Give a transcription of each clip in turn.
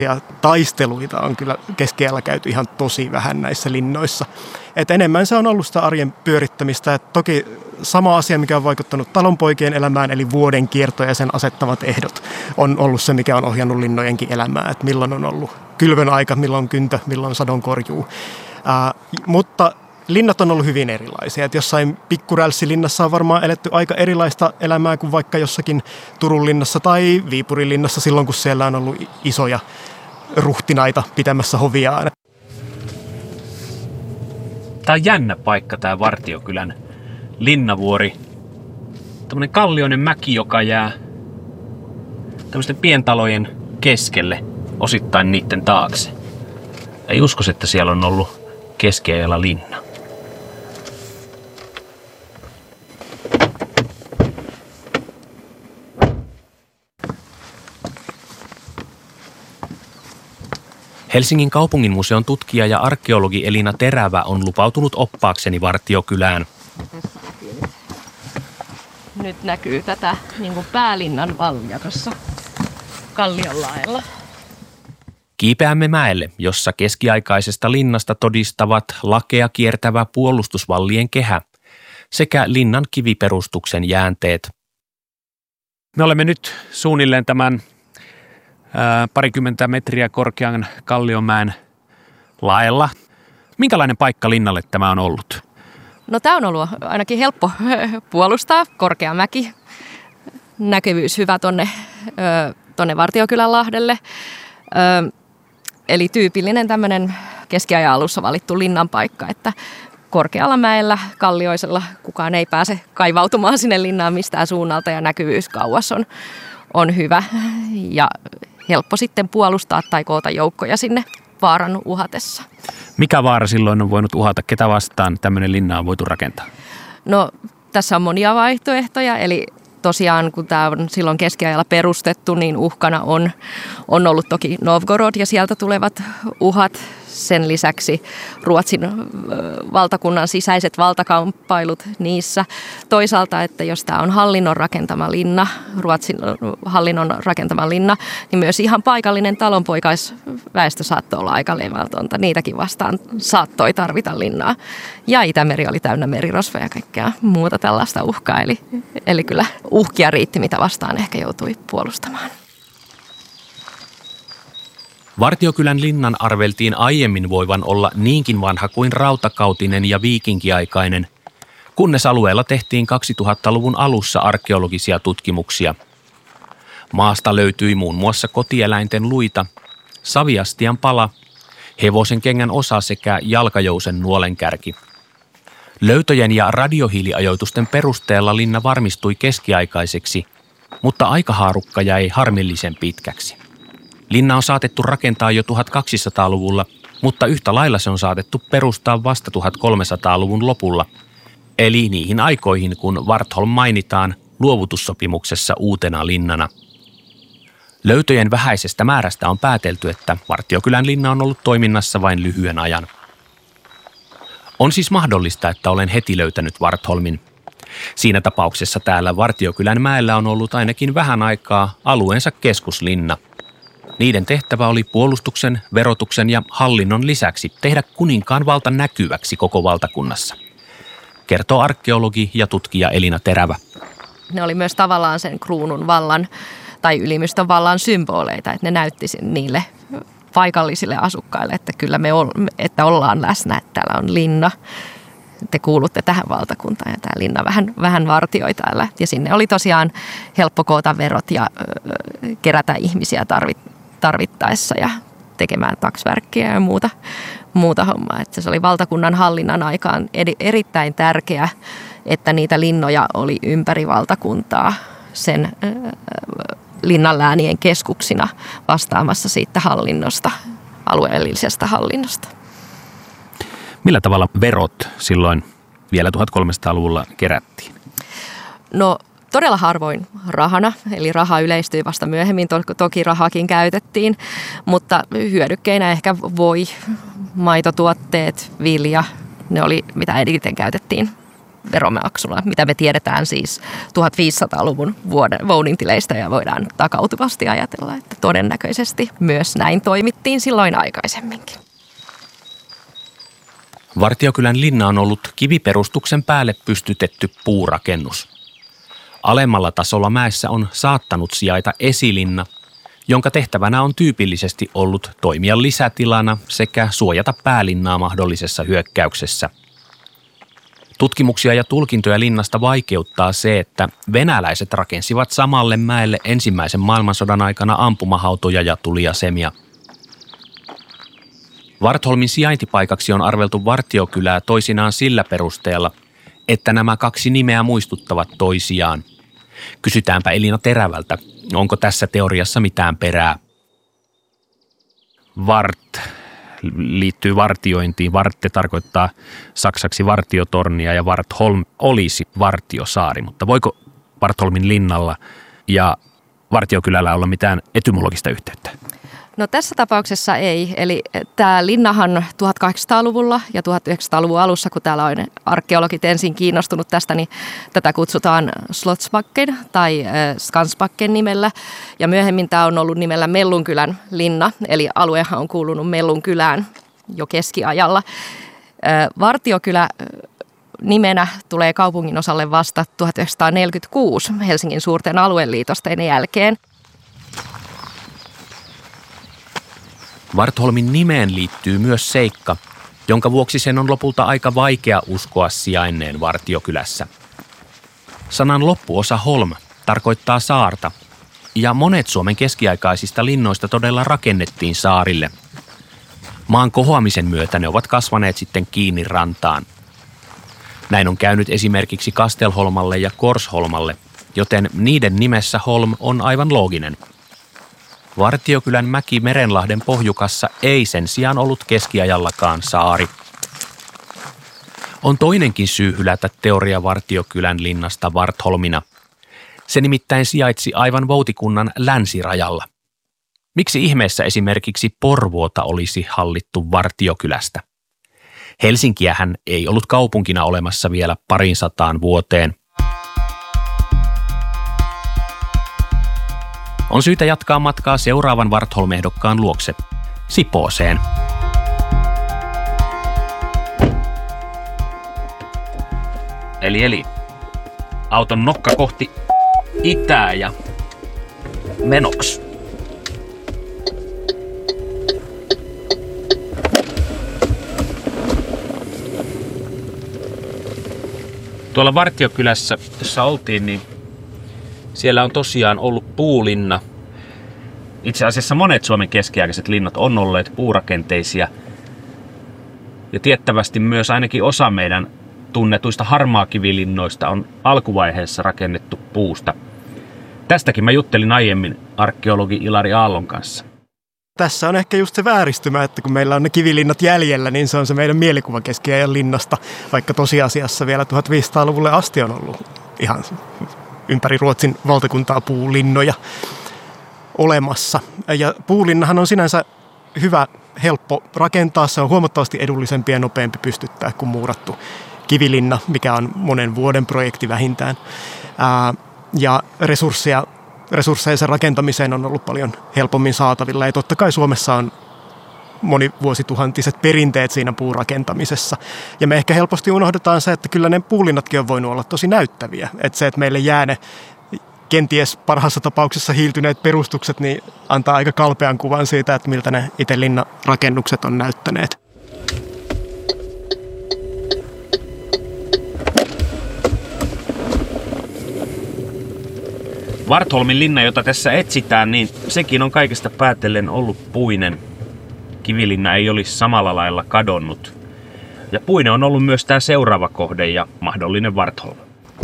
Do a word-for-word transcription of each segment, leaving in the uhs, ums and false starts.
Ja taisteluita on kyllä keskiajalla käyty ihan tosi vähän näissä linnoissa. Et enemmän se on ollut sitä arjen pyörittämistä. Et toki sama asia, mikä on vaikuttanut talonpoikien elämään, eli vuoden kierto ja sen asettamat ehdot, on ollut se, mikä on ohjannut linnojenkin elämää. Et milloin on ollut kylvön aika, milloin kyntö, milloin sadonkorjuu. Ää, mutta linnat on ollut hyvin erilaisia. Et jossain Pikkurälssilinnassa on varmaan eletty aika erilaista elämää kuin vaikka jossakin Turun linnassa tai Viipurin linnassa silloin, kun siellä on ollut isoja ruhtinaita pitämässä hoviaan. Tämä on jännä paikka, tämä Vartiokylän Linnavuori. Tämmöinen kallioinen mäki, joka jää tämmöisten pientalojen keskelle, osittain niiden taakse. Ei uskoisi, että siellä on ollut keskiajalla linna. Helsingin kaupunginmuseon tutkija ja arkeologi Elina Terävä on lupautunut oppaakseni Vartiokylään. Nyt näkyy tätä niin kuin päälinnan vallia tuossa kallion laella. Kiipeämme mäelle, jossa keskiaikaisesta linnasta todistavat lakea kiertävä puolustusvallien kehä sekä linnan kiviperustuksen jäänteet. Me olemme nyt suunnilleen tämän ää, parikymmentä metriä korkean Kalliomäen laella. Minkälainen paikka linnalle tämä on ollut? No tämä on ollut ainakin helppo puolustaa, korkea mäki, näkyvyys hyvä tonne, tonne Vartiokylän lahdelle. Eli tyypillinen tämmöinen keskiajan alussa valittu linnan paikka, että korkealla mäellä, kallioisella kukaan ei pääse kaivautumaan sinne linnaan mistään suunnalta ja näkyvyys kauas on, on hyvä ja helppo sitten puolustaa tai koota joukkoja sinne vaaran uhatessa. Mikä vaara silloin on voinut uhata? Ketä vastaan tämmöinen linna on voitu rakentaa? No tässä on monia vaihtoehtoja, eli tosiaan kun tämä on silloin keskiajalla perustettu, niin uhkana on, on ollut toki Novgorod ja sieltä tulevat uhat. Sen lisäksi Ruotsin valtakunnan sisäiset valtakamppailut niissä. Toisaalta, että jos tämä on hallinnon rakentama linna, Ruotsin hallinnon rakentama linna, niin myös ihan paikallinen talonpoikaisväestö saattoi olla aika levätonta. Niitäkin vastaan saattoi tarvita linnaa. Ja Itämeri oli täynnä merirosvoja ja kaikkea muuta tällaista uhkaa. Eli, eli kyllä uhkia riitti, mitä vastaan ehkä joutui puolustamaan. Vartiokylän linnan arveltiin aiemmin voivan olla niinkin vanha kuin rautakautinen ja viikinkiaikainen, kunnes alueella tehtiin kaksituhattaluvun alussa arkeologisia tutkimuksia. Maasta löytyi muun muassa kotieläinten luita, saviastian pala, hevosen kengän osa sekä jalkajousen nuolenkärki. Löytöjen ja radiohiiliajoitusten perusteella linna varmistui keskiaikaiseksi, mutta aikahaarukka jäi harmillisen pitkäksi. Linna on saatettu rakentaa jo tuhatkaksisataaluvulla, mutta yhtä lailla se on saatettu perustaa vasta tuhatkolmesataaluvun lopulla, eli niihin aikoihin, kun Vartholm mainitaan luovutussopimuksessa uutena linnana. Löytöjen vähäisestä määrästä on päätelty, että Vartiokylän linna on ollut toiminnassa vain lyhyen ajan. On siis mahdollista, että olen heti löytänyt Vartholmin. Siinä tapauksessa täällä Vartiokylän mäellä on ollut ainakin vähän aikaa alueensa keskuslinna. Niiden tehtävä oli puolustuksen, verotuksen ja hallinnon lisäksi tehdä kuninkaan valta näkyväksi koko valtakunnassa, kertoo arkeologi ja tutkija Elina Terävä. Ne oli myös tavallaan sen kruunun vallan tai ylimystön vallan symboleita, että ne näytti niille paikallisille asukkaille, että kyllä me ol, että ollaan läsnä, että täällä on linna. Te kuulutte tähän valtakuntaan ja tämä linna vähän, vähän vartioi täällä. Ja sinne oli tosiaan helppo koota verot ja ö, kerätä ihmisiä tarvit, tarvittaessa ja tekemään taksvärkkiä ja muuta, muuta hommaa. Että se oli valtakunnan hallinnan aikaan ed- erittäin tärkeä, että niitä linnoja oli ympäri valtakuntaa sen ö, linnanläänien keskuksina vastaamassa siitä hallinnosta, alueellisesta hallinnosta. Millä tavalla verot silloin vielä tuhatkolmesataaluvulla kerättiin? No todella harvoin rahana, eli raha yleistyi vasta myöhemmin, toki rahakin käytettiin, mutta hyödykkeinä ehkä voi, maitotuotteet, vilja, ne oli mitä eniten käytettiin veromaksulla, mitä me tiedetään siis tuhatviisisataaluvun vuoden voudintileistä ja voidaan takautuvasti ajatella, että todennäköisesti myös näin toimittiin silloin aikaisemminkin. Vartiokylän linna on ollut kiviperustuksen päälle pystytetty puurakennus. Alemmalla tasolla mäessä on saattanut sijaita esilinna, jonka tehtävänä on tyypillisesti ollut toimia lisätilana sekä suojata päälinnaa mahdollisessa hyökkäyksessä. Tutkimuksia ja tulkintoja linnasta vaikeuttaa se, että venäläiset rakensivat samalle mäelle ensimmäisen maailmansodan aikana ampumahautoja ja tuliasemia. Vartholmin sijaintipaikaksi on arveltu Vartiokylää toisinaan sillä perusteella, että nämä kaksi nimeä muistuttavat toisiaan. Kysytäänpä Elina Terävältä, onko tässä teoriassa mitään perää? Vart liittyy vartiointiin. Vartte tarkoittaa saksaksi vartiotornia ja Vartholm olisi vartiosaari, mutta voiko Vartholmin linnalla ja Vartiokylällä olla mitään etymologista yhteyttä? No tässä tapauksessa ei. Eli tämä linnahan tuhatkahdeksansataaluvulla ja tuhatyhdeksänsataaluvun alussa, kun täällä on arkeologit ensin kiinnostunut tästä, niin tätä kutsutaan Slottsbacken tai Skansbacken nimellä. Ja myöhemmin tämä on ollut nimellä Mellunkylän linna, eli aluehan on kuulunut Mellunkylään jo keskiajalla. Vartiokylä nimenä tulee kaupungin osalle vasta tuhatyhdeksänsataaneljäkymmentäkuusi Helsingin suurten alueliitosten jälkeen. Vartholmin nimeen liittyy myös seikka, jonka vuoksi sen on lopulta aika vaikea uskoa sijainneen Vartiokylässä. Sanan loppuosa holm tarkoittaa saarta, ja monet Suomen keskiaikaisista linnoista todella rakennettiin saarille. Maan kohoamisen myötä ne ovat kasvaneet sitten kiinni rantaan. Näin on käynyt esimerkiksi Kastelholmalle ja Korsholmalle, joten niiden nimessä holm on aivan looginen. Vartiokylän mäki Merenlahden pohjukassa ei sen sijaan ollut keskiajallakaan saari. On toinenkin syy hylätä teoria Vartiokylän linnasta Vartholmina. Se nimittäin sijaitsi aivan Voutikunnan länsirajalla. Miksi ihmeessä esimerkiksi Porvoota olisi hallittu Vartiokylästä? Helsinkiähän ei ollut kaupunkina olemassa vielä parin sataan vuoteen. On syytä jatkaa matkaa seuraavan Vartholm-ehdokkaan luokse, Sipooseen. Eli eli auton nokka kohti itää ja menoks. Tuolla Vartiokylässä, jossa oltiin, niin siellä on tosiaan ollut puulinna. Itse asiassa monet Suomen keskiaikaiset linnat on olleet puurakenteisia. Ja tiettävästi myös ainakin osa meidän tunnetuista harmaakivilinnoista on alkuvaiheessa rakennettu puusta. Tästäkin mä juttelin aiemmin arkeologi Ilari Aallon kanssa. Tässä on ehkä just se vääristymä, että kun meillä on ne kivilinnat jäljellä, niin se on se meidän mielikuva keskiajan linnasta, vaikka tosiasiassa vielä tuhatviisisataaluvulle asti on ollut ihan ympäri Ruotsin valtakuntaa puulinnoja olemassa. Ja puulinnahan on sinänsä hyvä, helppo rakentaa. Se on huomattavasti edullisempi ja nopeampi pystyttää kuin muurattu kivilinna, mikä on monen vuoden projekti vähintään. Ää, ja resursseja, resursseja sen rakentamiseen on ollut paljon helpommin saatavilla. Ja totta kai Suomessa on monivuosituhantiset perinteet siinä puurakentamisessa. Ja me ehkä helposti unohdetaan se, että kyllä ne puulinnatkin on voinut olla tosi näyttäviä. Että se, että meille jää ne kenties parhaassa tapauksessa hiiltyneet perustukset, niin antaa aika kalpean kuvan siitä, että miltä ne itse linnarakennukset on näyttäneet. Vartholmin linna, jota tässä etsitään, niin sekin on kaikesta päätellen ollut puinen. Kivilinna ei olisi samalla lailla kadonnut. Ja puinen on ollut myös tämä seuraava kohde ja mahdollinen Vartholm.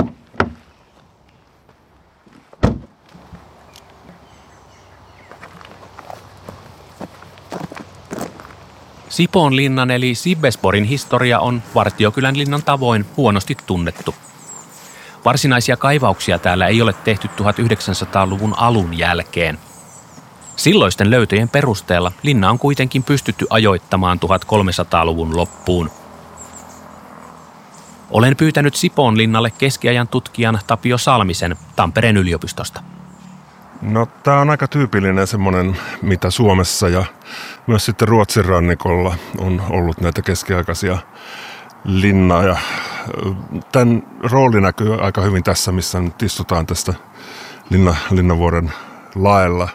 Sipoon linnan eli Sibesborin historia on Vartiokylän linnan tavoin huonosti tunnettu. Varsinaisia kaivauksia täällä ei ole tehty tuhatyhdeksänsataaluvun alun jälkeen. Silloisten löytöjen perusteella linna on kuitenkin pystytty ajoittamaan tuhatkolmesataaluvun loppuun. Olen pyytänyt Sipoonlinnalle keskiajan tutkijan Tapio Salmisen Tampereen yliopistosta. No, tämä on aika tyypillinen semmoinen, mitä Suomessa ja myös sitten Ruotsin rannikolla on ollut näitä keskiaikaisia linnaa. Ja tämän rooli näkyy aika hyvin tässä, missä nyt istutaan tästä linna, Linnavuoren laella.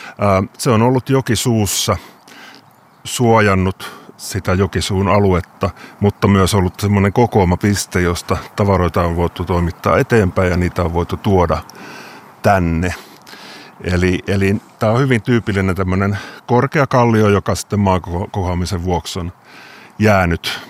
Se on ollut jokisuussa, suojannut sitä jokisuun aluetta, mutta myös ollut semmoinen kokoamapiste, josta tavaroita on voitu toimittaa eteenpäin ja niitä on voitu tuoda tänne. Eli, eli tämä on hyvin tyypillinen tämmöinen korkea kallio, joka sitten maakohoamisen vuoksi on jäänyt.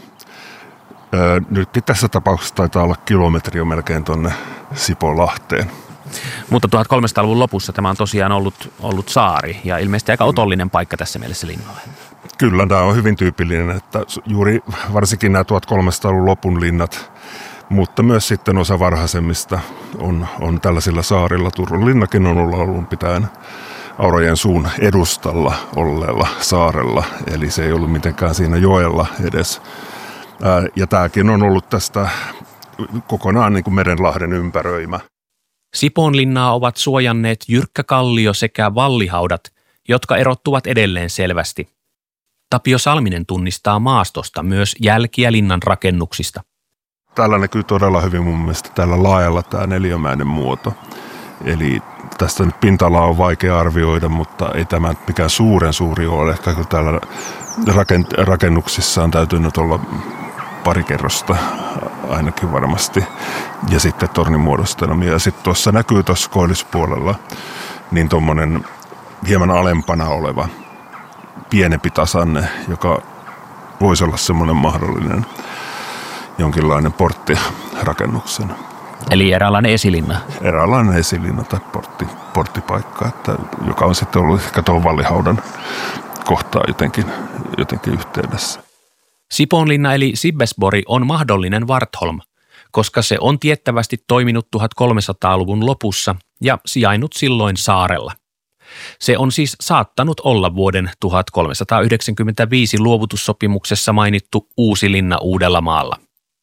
Öö, nytkin tässä tapauksessa taitaa olla kilometri jo melkein tuonne Sipoonlahteen. Mutta tuhatkolmesataaluvun lopussa tämä on tosiaan ollut, ollut saari ja ilmeisesti aika otollinen paikka tässä mielessä linnalle. Kyllä, tämä on hyvin tyypillinen, että juuri varsinkin nämä tuhatkolmesataaluvun lopun linnat, mutta myös sitten osa varhaisemmista on, on tällaisilla saarilla. Turun linnakin on ollut alun pitäen Aurajoen suun edustalla olleella saarella, eli se ei ollut mitenkään siinä joella edes. Ää, ja tämäkin on ollut tästä kokonaan niin kuin Merenlahden ympäröimä. Sipoonlinnaa ovat suojanneet jyrkkä kallio sekä vallihaudat, jotka erottuvat edelleen selvästi. Tapio Salminen tunnistaa maastosta myös jälkiä linnan rakennuksista. Täällä näkyy todella hyvin mun mielestä tällä laajalla tämä neliömäinen muoto. Eli tästä nyt pinta-alaa on vaikea arvioida, mutta ei tämä mikään suuren suuri ole. Ehkä kun täällä rakennuksissa on täytynyt olla pari kerrosta ainakin varmasti. Ja sitten tornimuodostelmia. Ja sitten tuossa näkyy tuossa koillispuolella niin tuommoinen hieman alempana oleva pienempi tasanne, joka voisi olla semmoinen mahdollinen jonkinlainen portti rakennuksena. Eli eräänlainen esilinna. Eräänlainen esilinna tai portti, porttipaikka, että, joka on sitten ollut ehkä tuon vallihaudan kohtaa jotenkin, jotenkin yhteydessä. Sipoonlinna eli Sibesbori on mahdollinen Wartholm, koska se on tiettävästi toiminut tuhatkolmesataaluvun lopussa ja sijainnut silloin saarella. Se on siis saattanut olla vuoden tuhatkolmesataayhdeksänkymmentäviisi luovutussopimuksessa mainittu uusi linna Uudellamaalla.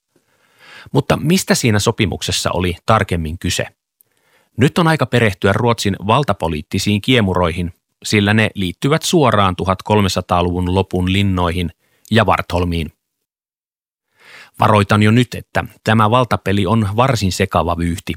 Mutta mistä siinä sopimuksessa oli tarkemmin kyse? Nyt on aika perehtyä Ruotsin valtapoliittisiin kiemuroihin, sillä ne liittyvät suoraan tuhatkolmesataaluvun lopun linnoihin ja Wartholmiin. Varoitan jo nyt, että tämä valtapeli on varsin sekava vyyhti.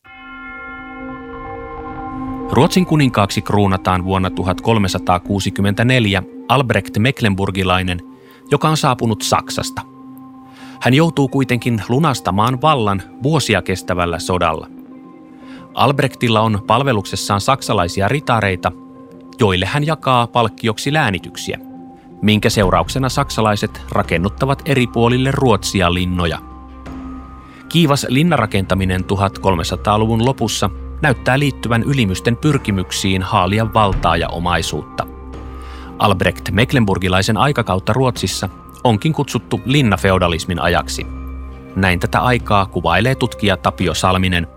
Ruotsin kuninkaaksi kruunataan vuonna tuhatkolmesataakuusikymmentäneljä Albrecht Mecklenburgilainen, joka on saapunut Saksasta. Hän joutuu kuitenkin lunastamaan vallan vuosia kestävällä sodalla. Albrechtilla on palveluksessaan saksalaisia ritareita, joille hän jakaa palkkioksi läänityksiä, minkä seurauksena saksalaiset rakennuttavat eri puolille Ruotsia linnoja. Kiivas linnarakentaminen tuhatkolmesataaluvun lopussa näyttää liittyvän ylimysten pyrkimyksiin haalia valtaa ja omaisuutta. Albrecht Mecklenburgilaisen aikakautta Ruotsissa onkin kutsuttu linnafeudalismin ajaksi. Näin tätä aikaa kuvailee tutkija Tapio Salminen.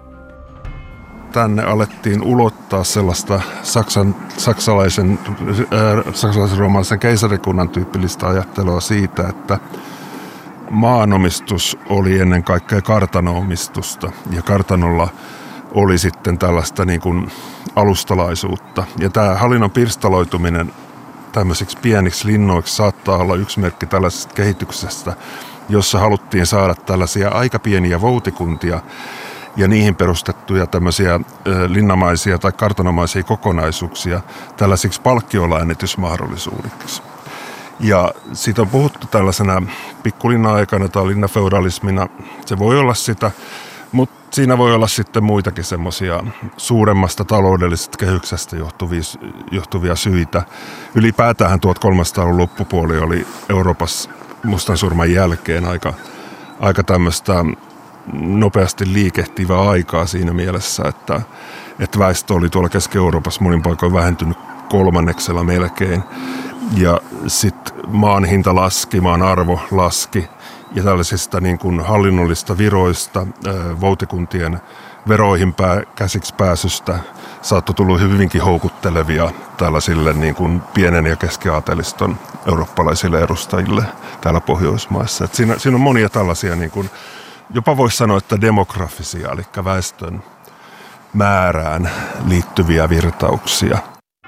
Tänne alettiin ulottaa sellaista saksan, saksalaisen, äh, saksalaisen-roomalaisen keisarikunnan tyyppillistä ajattelua siitä, että maanomistus oli ennen kaikkea kartano-omistusta ja kartanolla oli sitten tällaista niin kuin alustalaisuutta. Ja tämä hallinnon pirstaloituminen tämmöisiksi pieniksi linnoiksi saattaa olla yksi merkki tällaisesta kehityksestä, jossa haluttiin saada tällaisia aika pieniä voutikuntia ja niihin perustettuja tämmöisiä linnamaisia tai kartanomaisia kokonaisuuksia tällaisiksi palkkiolainitysmahdollisuudeksi. Ja siitä on puhuttu tällaisena pikkulinna-aikana tai linnafeudalismina. Se voi olla sitä, mutta siinä voi olla sitten muitakin semmoisia suuremmasta taloudellisesta kehyksestä johtuvia, johtuvia syitä. Ylipäätään tuhatkolmesataaluvun loppupuoli oli Euroopassa mustansurman jälkeen aika, aika tämmöistä nopeasti liikehtivää aikaa siinä mielessä, että, että väestö oli tuolla Keski-Euroopassa monin paikoin vähentynyt kolmanneksella melkein. Ja sitten maan hinta laski, maan arvo laski. Ja tällaisista niin kuin hallinnollista viroista, voutikuntien veroihin pää, käsiksi pääsystä saattoi tulla hyvinkin houkuttelevia tällaisille niin kuin pienen ja keskiaateliston eurooppalaisille edustajille täällä Pohjoismaissa. Et siinä, siinä on monia tällaisia niin kuin jopa voisi sanoa, että demografisia, eli väestön määrään liittyviä virtauksia.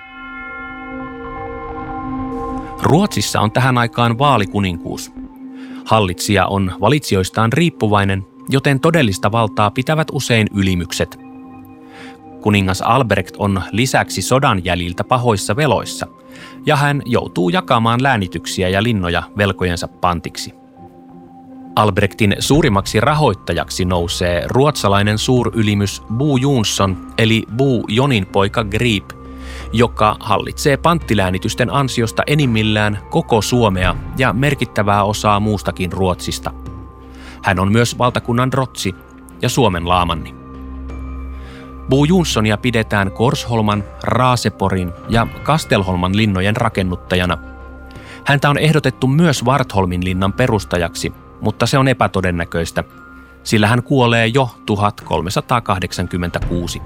Ruotsissa on tähän aikaan vaalikuninkuus. Hallitsija on valitsijoistaan riippuvainen, joten todellista valtaa pitävät usein ylimykset. Kuningas Albrecht on lisäksi sodan jäljiltä pahoissa veloissa, ja hän joutuu jakamaan läänityksiä ja linnoja velkojensa pantiksi. Albrechtin suurimmaksi rahoittajaksi nousee ruotsalainen suurylimys Bo Jonsson eli Bo Jonin poika Grip, joka hallitsee panttiläänitysten ansiosta enimmillään koko Suomea ja merkittävää osaa muustakin Ruotsista. Hän on myös valtakunnan rotsi ja Suomen laamanni. Bo Jonssonia pidetään Korsholman, Raaseporin ja Kastelholman linnojen rakennuttajana. Häntä on ehdotettu myös Vartholmin linnan perustajaksi, mutta se on epätodennäköistä, sillä hän kuolee jo tuhatkolmesataakahdeksankymmentäkuusi.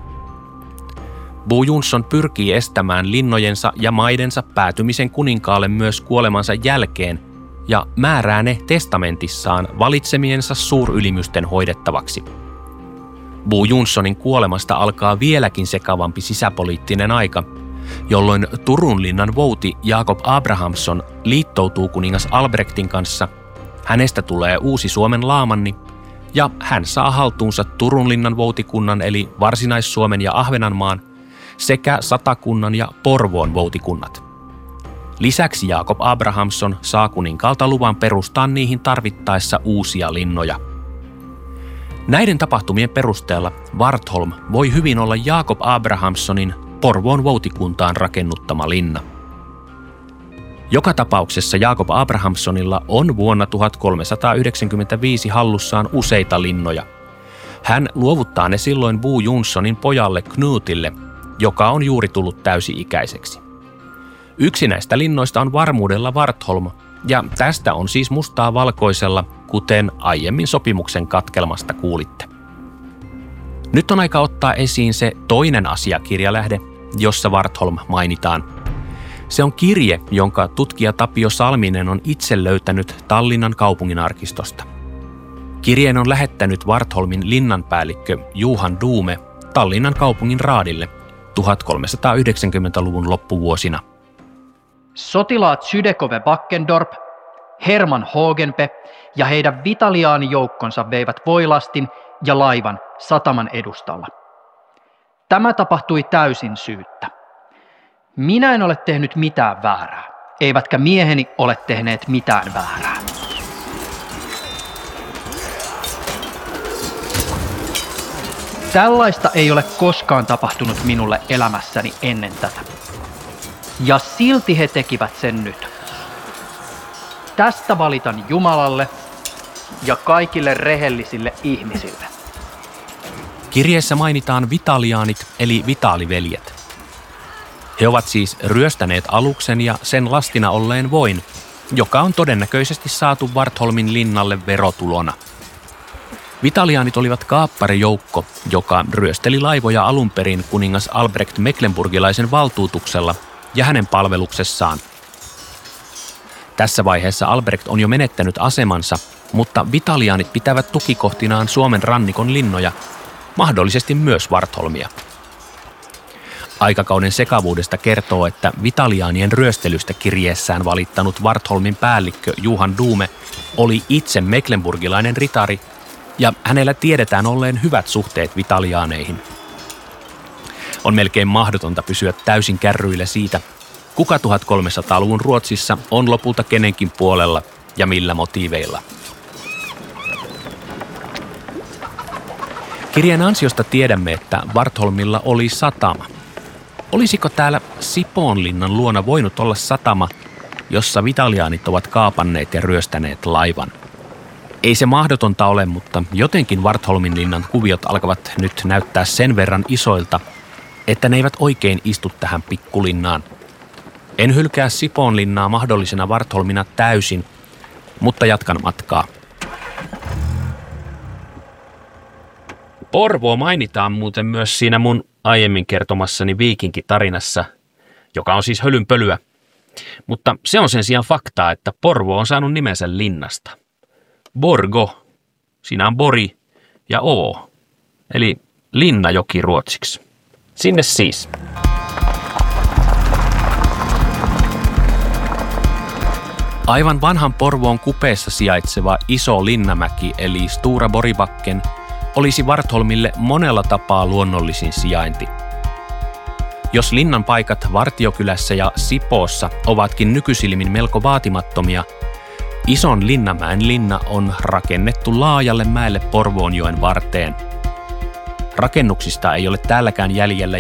Bo Jonsson pyrkii estämään linnojensa ja maidensa päätymisen kuninkaalle myös kuolemansa jälkeen ja määrää ne testamentissaan valitsemiensa suurylimysten hoidettavaksi. Bo Jonssonin kuolemasta alkaa vieläkin sekavampi sisäpoliittinen aika, jolloin Turun linnan vouti Jakob Abrahamsson liittoutuu kuningas Albrechtin kanssa. Hänestä tulee uusi Suomen laamanni ja hän saa haltuunsa Turun linnan voutikunnan eli Varsinais-Suomen ja Ahvenanmaan sekä Satakunnan ja Porvoon voutikunnat. Lisäksi Jakob Abrahamsson saa kuninkaalta luvan perustaa niihin tarvittaessa uusia linnoja. Näiden tapahtumien perusteella Vartholm voi hyvin olla Jakob Abrahamssonin Porvoon voutikuntaan rakennuttama linna. Joka tapauksessa Jakob Abrahamssonilla on vuonna tuhatkolmesataayhdeksänkymmentäviisi hallussaan useita linnoja. Hän luovuttaa ne silloin Bo Jonssonin pojalle Knutille, joka on juuri tullut täysi-ikäiseksi. Yksi näistä linnoista on varmuudella Vartholm, ja tästä on siis mustaa valkoisella, kuten aiemmin sopimuksen katkelmasta kuulitte. Nyt on aika ottaa esiin se toinen asiakirjalähde, jossa Vartholm mainitaan. Se on kirje, jonka tutkija Tapio Salminen on itse löytänyt Tallinnan kaupunginarkistosta. Kirjeen on lähettänyt Vartholmin linnanpäällikkö Johan Dume Tallinnan kaupungin raadille tuhatkolmesataayhdeksänkymmentäluvun loppuvuosina. Sotilaat Sydekove Backendorp, Herman Hogenpe ja heidän vitaliaanijoukkonsa veivät voilastin ja laivan sataman edustalla. Tämä tapahtui täysin syyttä. Minä en ole tehnyt mitään väärää, eivätkä mieheni ole tehneet mitään väärää. Tällaista ei ole koskaan tapahtunut minulle elämässäni ennen tätä. Ja silti he tekivät sen nyt. Tästä valitan Jumalalle ja kaikille rehellisille ihmisille. Kirjeessä mainitaan vitaliaanit eli vitaaliveljet. He ovat siis ryöstäneet aluksen ja sen lastina olleen voin, joka on todennäköisesti saatu Vartholmin linnalle verotulona. Vitaliaanit olivat kaapparijoukko, joka ryösteli laivoja alun perin kuningas Albrecht Mecklenburgilaisen valtuutuksella ja hänen palveluksessaan. Tässä vaiheessa Albrecht on jo menettänyt asemansa, mutta vitaliaanit pitävät tukikohtinaan Suomen rannikon linnoja, mahdollisesti myös Vartholmia. Aikakauden sekavuudesta kertoo, että vitaliaanien ryöstelystä kirjeessään valittanut Vartholmin päällikkö Johan Dume oli itse mecklenburgilainen ritari ja hänellä tiedetään olleen hyvät suhteet vitaliaaneihin. On melkein mahdotonta pysyä täysin kärryillä siitä, kuka tuhatkolmesataaluvun Ruotsissa on lopulta kenenkin puolella ja millä motiiveilla. Kirjeen ansiosta tiedämme, että Vartholmilla oli satama. Olisiko täällä Sipoonlinnan luona voinut olla satama, jossa vitaliaanit ovat kaapanneet ja ryöstäneet laivan? Ei se mahdotonta ole, mutta jotenkin Vartholmin linnan kuviot alkavat nyt näyttää sen verran isoilta, että ne eivät oikein istu tähän pikkulinnaan. En hylkää Sipoonlinnaa mahdollisena Vartholmina täysin, mutta jatkan matkaa. Porvoo mainitaan muuten myös siinä mun aiemmin kertomassani viikinkitarinassa, joka on siis hölynpölyä. Mutta se on sen sijaan faktaa, että Porvoo on saanut nimensä linnasta. Borgo, Siinä on Bori ja O, eli Linnajoki ruotsiksi. Sinne siis. Aivan vanhan Porvoon kupeessa sijaitseva iso Linnamäki eli Stora Boribacken olisi Vartholmille monella tapaa luonnollisin sijainti. Jos linnan paikat Vartiokylässä ja Sipoossa ovatkin nykysilmin melko vaatimattomia, Ison Linnamäen linna on rakennettu laajalle mäelle Porvoonjoen varteen. Rakennuksista ei ole täälläkään jäljellä